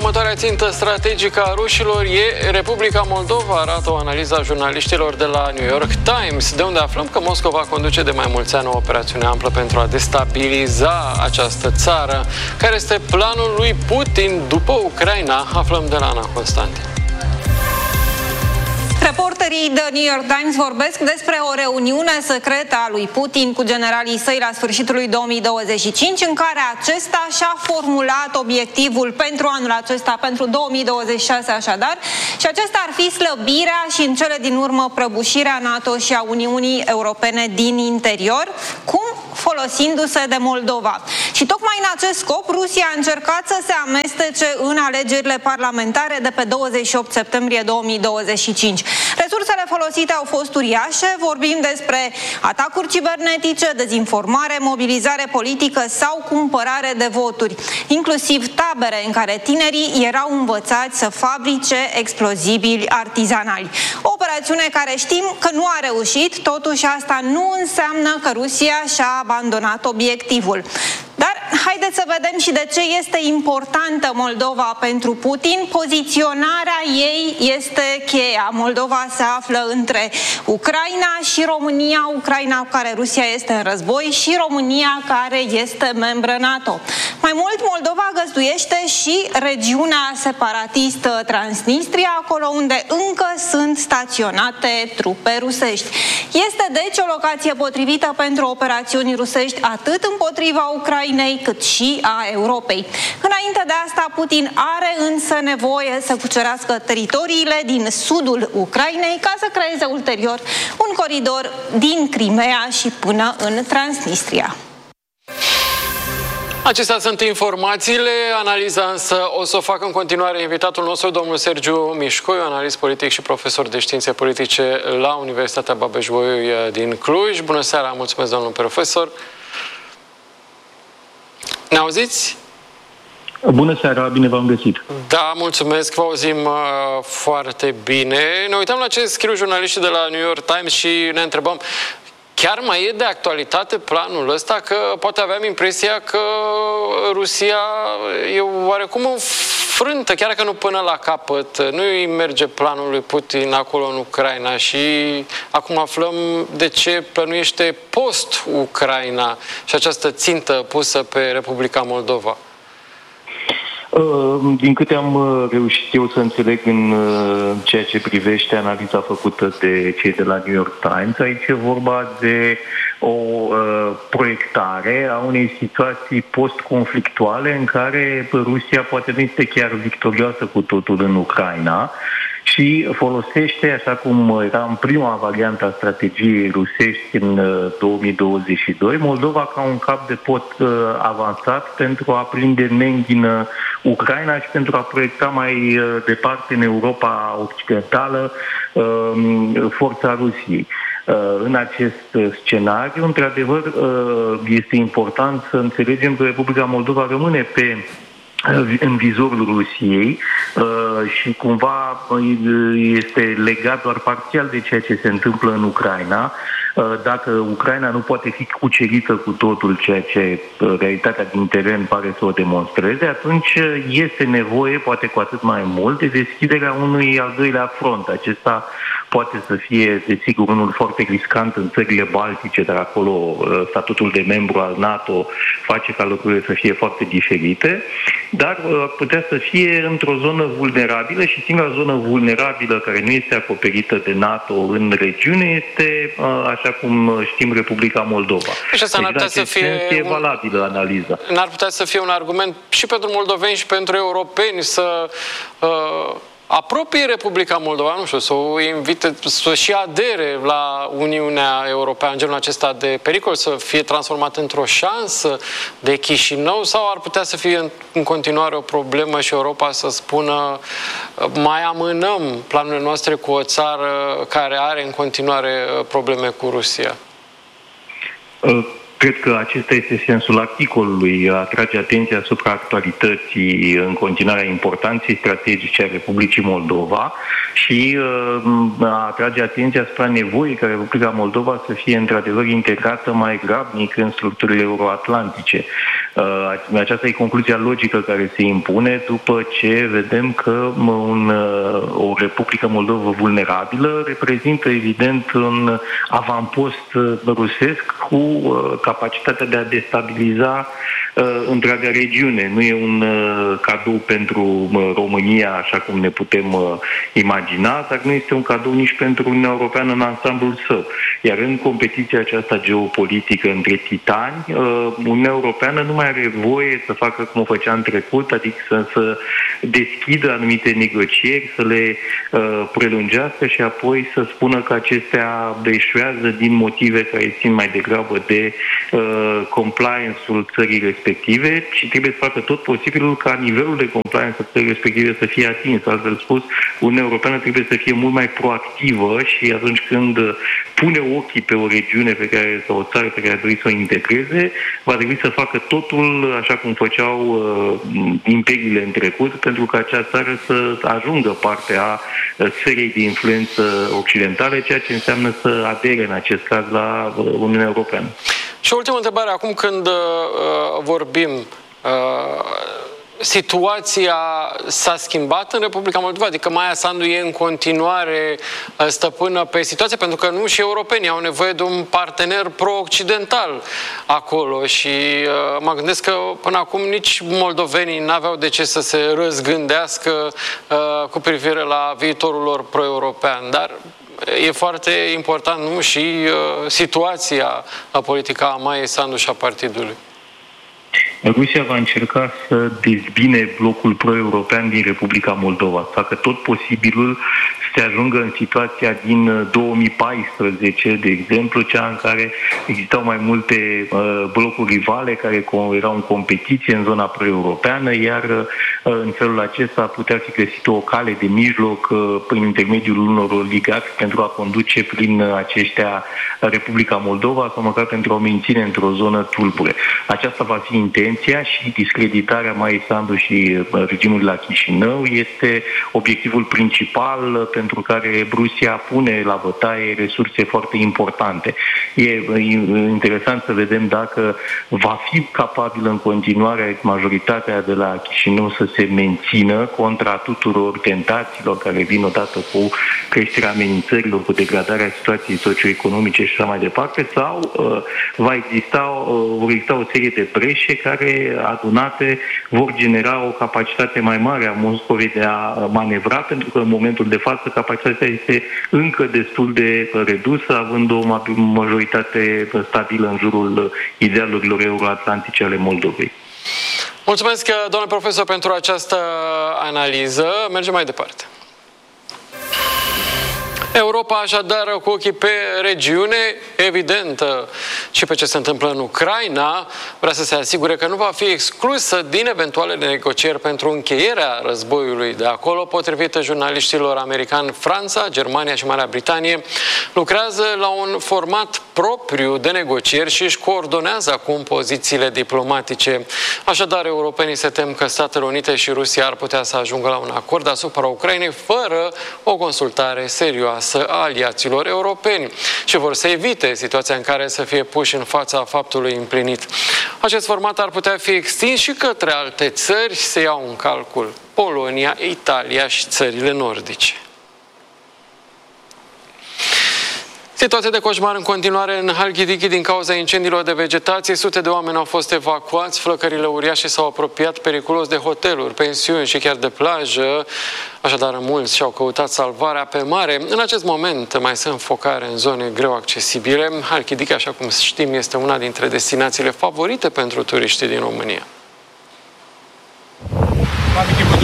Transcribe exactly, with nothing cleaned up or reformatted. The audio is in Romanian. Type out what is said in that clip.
următoarea țintă strategică a rușilor e Republica Moldova, arată o analiză a jurnaliștilor de la New York Times, de unde aflăm că Moscova conduce de mai mulți ani o operațiune amplă pentru a destabiliza această țară. Care este planul lui Putin după Ucraina? Aflăm de la Ana Constantin. Reporterii The New York Times vorbesc despre o reuniune secretă a lui Putin cu generalii săi la sfârșitul lui două mii douăzeci și cinci, în care acesta și-a formulat obiectivul pentru anul acesta, pentru două mii douăzeci și șase așadar, și acesta ar fi slăbirea și în cele din urmă prăbușirea NATO și a Uniunii Europene din interior, cum folosindu-se de Moldova. Și tocmai în acest scop, Rusia a încercat să se amestece în alegerile parlamentare de pe douăzeci și opt septembrie două mii douăzeci și cinci. Resursele folosite au fost uriașe, vorbim despre atacuri cibernetice, dezinformare, mobilizare politică sau cumpărare de voturi, inclusiv tabere în care tinerii erau învățați să fabrice explozibili artizanali. O operațiune care știm că nu a reușit, totuși asta nu înseamnă că Rusia și-a abandonat obiectivul. Dar haideți să vedem și de ce este importantă Moldova pentru Putin. Poziționarea ei este cheia. Moldova se află între Ucraina și România, Ucraina cu care Rusia este în război și România care este membră NATO. Mai mult, Moldova găzduiește și regiunea separatistă Transnistria, acolo unde încă sunt staționate trupe rusești. Este deci o locație potrivită pentru operațiuni rusești atât împotriva Ucrainei cât și a Europei. Înainte de asta, Putin are însă nevoie să cucerească teritoriile din sudul Ucrainei ca să creeze ulterior un coridor din Crimea și până în Transnistria. Acestea sunt informațiile, analiza însă o să o facă în continuare invitatul nostru, domnul Sergiu Mișcoi, analist politic și profesor de științe politice la Universitatea Babeș-Bolyai din Cluj. Bună seara, mulțumesc, domnul profesor. Ne auziți? Bună seara, bine v-am găsit. Da, mulțumesc, vă auzim uh, foarte bine. Ne uităm la ce scriu jurnaliștii de la New York Times și ne întrebăm, chiar mai e de actualitate planul ăsta? Că poate aveam impresia că Rusia e oarecum înfrântă, chiar că nu până la capăt. Nu îi merge planul lui Putin acolo în Ucraina și acum aflăm de ce plănuiește post-Ucraina și această țintă pusă pe Republica Moldova. Din câte am reușit eu să înțeleg în ceea ce privește analiza făcută de cei de la New York Times, aici e vorba de o proiectare a unei situații post-conflictuale în care Rusia poate nu este chiar victorioasă cu totul în Ucraina și folosește, așa cum era în prima variantă a strategiei rusești în două mii douăzeci și doi, Moldova ca un cap de pot avansat pentru a prinde menghină Ucraina și pentru a proiecta mai departe în Europa Occidentală forța Rusiei. În acest scenariu, într-adevăr, este important să înțelegem că Republica Moldova rămâne pe în vizorul Rusiei și cumva este legat doar parțial de ceea ce se întâmplă în Ucraina. Dacă Ucraina nu poate fi cucerită cu totul, ceea ce realitatea din teren pare să o demonstreze, atunci este nevoie, poate cu atât mai mult, de deschiderea unui al doilea front. Acesta poate să fie, desigur, unul foarte riscant în țările baltice, dar acolo statutul de membru al NATO face ca lucrurile să fie foarte diferite, dar putea să fie într-o zonă vulnerabilă și singura zonă vulnerabilă care nu este acoperită de NATO în regiune este, așa cum știm, Republica Moldova. Și asta n-ar putea să fie e valabilă analiza. N-ar putea să fie un argument și pentru moldoveni și pentru europeni să uh, apropie Republica Moldova, nu știu, să o invite să și adere la Uniunea Europeană, în genul acesta de pericol, să fie transformat într-o șansă de Chișinău, sau ar putea să fie în continuare o problemă și Europa să spună mai amânăm planurile noastre cu o țară care are în continuare probleme cu Rusia? Cred că acesta este sensul articolului, atrage atenția asupra actualității în continuarea importanței strategice a Republicii Moldova și atrage atenția asupra nevoii ca Republica Moldova să fie într-adevăr integrată mai grabnic în structurile euroatlantice. Aceasta e concluzia logică care se impune după ce vedem că un, o Republică Moldova vulnerabilă reprezintă evident un avampost rusesc cu capacitatea de a destabiliza uh, întreaga regiune. Nu e un uh, cadou pentru uh, România, așa cum ne putem uh, imagina, dar nu este un cadou nici pentru Uniunea Europeană în ansamblul său. Iar în competiția aceasta geopolitică între titani, uh, Uniunea Europeană nu mai are voie să facă cum o făcea în trecut, adică să, să deschidă anumite negocieri, să le uh, prelungească și apoi să spună că acestea eșuează din motive care țin mai degrabă de uh, compliance-ul țării respective și trebuie să facă tot posibilul ca nivelul de compliance al țării respective să fie atins. Altfel spus, Uniunea Europeană trebuie să fie mult mai proactivă și atunci când pune ochii pe o regiune pe care, sau o țară pe care ar dori să o integreze, va trebui să facă totul așa cum făceau uh, imperiile în trecut, pentru ca acea țară să ajungă parte a sferei de influență occidentale, ceea ce înseamnă să adere în acest caz la uh, Uniunea Europeană. Și o ultimă întrebare, acum când uh, vorbim, uh, situația s-a schimbat în Republica Moldova? Adică Maia Sandu e în continuare uh, stăpână pe situație, pentru că nu și europenii au nevoie de un partener pro-occidental acolo și uh, mă gândesc că până acum nici moldovenii n-aveau de ce să se răzgândească uh, cu privire la viitorul lor pro-european, dar e foarte important, nu? Și uh, situația politică a Maiei Sandu și a partidului. Rusia va încerca să dezbine blocul pro-european din Republica Moldova, să facă tot posibilul să se ajungă în situația din două mii paisprezece, de exemplu, cea în care existau mai multe uh, blocuri rivale care erau în competiție în zona pro-europeană, iar uh, în felul acesta putea fi găsită o cale de mijloc uh, prin intermediul unor oligarhi pentru a conduce prin aceștia Republica Moldova sau măcar pentru a o menține într-o zonă tulbure. Aceasta va fi intenția și discreditarea Maiei Sandu și regimului la Chișinău este obiectivul principal pentru care Rusia pune la bătaie resurse foarte importante. E interesant să vedem dacă va fi capabil în continuare majoritatea de la Chișinău să se mențină contra tuturor tentațiilor care vin odată cu creșterea amenințărilor, cu degradarea situației socioeconomice și așa mai departe, sau uh, va exista, uh, vor exista o serie de breșe care, adunate, vor genera o capacitate mai mare a Moscovei de a manevra, pentru că în momentul de față capacitatea este încă destul de redusă, având o majoritate stabilă în jurul idealurilor euroatlantice ale Moldovei. Mulțumesc, domnule profesor, pentru această analiză. Mergem mai departe. Europa așadar cu ochii pe regiune, evident, și pe ce se întâmplă în Ucraina, vrea să se asigure că nu va fi exclusă din eventualele negocieri pentru încheierea războiului de acolo. Potrivit jurnaliștilor americani, Franța, Germania și Marea Britanie lucrează la un format propriu de negocieri și își coordonează acum pozițiile diplomatice. Așadar, europenii se tem că Statele Unite și Rusia ar putea să ajungă la un acord asupra Ucrainei fără o consultare serioasă a aliaților europeni și vor să evite situația în care să fie puși în fața faptului împlinit. Acest format ar putea fi extins și către alte țări, se iau în calcul Polonia, Italia și țările nordice. Situație de coșmar în continuare în Halkidiki din cauza incendiilor de vegetație. Sute de oameni au fost evacuați, flăcările uriașe s-au apropiat periculos de hoteluri, pensiuni și chiar de plajă. Așadar, mulți și-au căutat salvarea pe mare. În acest moment mai sunt focare în zone greu accesibile. Halkidiki, așa cum știm, este una dintre destinațiile favorite pentru turiștii din România.